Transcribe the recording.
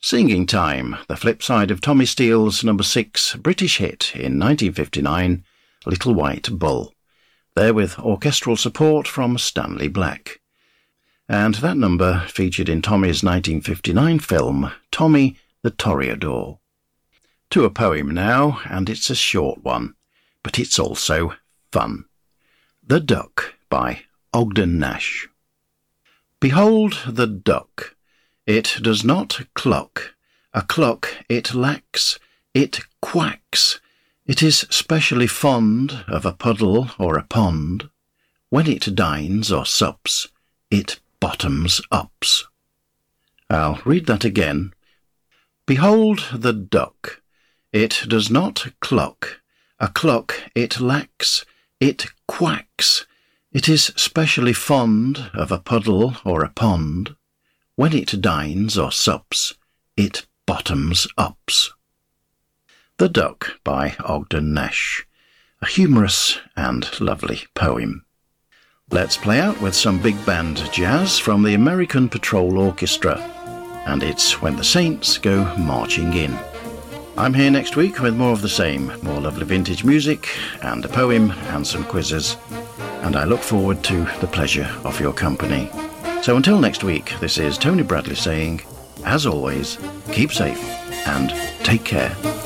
Singing Time, the flip side of Tommy Steele's number 6 British hit in 1959, Little White Bull, there with orchestral support from Stanley Black. And that number featured in Tommy's 1959 film, Tommy the Toreador. To a poem now, and it's a short one, but it's also fun. The Duck by Ogden Nash. Behold the duck. It does not cluck. A cluck it lacks. It quacks. It is specially fond of a puddle or a pond. When it dines or sups, it bottoms ups. I'll read that again. Behold the duck. It does not cluck. A cluck it lacks. It quacks. It is specially fond of a puddle or a pond. When it dines or sups, it bottoms ups. The Duck by Ogden Nash, a humorous and lovely poem. Let's play out with some big band jazz from the American Patrol Orchestra, and it's When the Saints Go Marching In. I'm here next week with more of the same, more lovely vintage music and a poem and some quizzes, and I look forward to the pleasure of your company. So until next week, this is Tony Bradley saying, as always, keep safe and take care.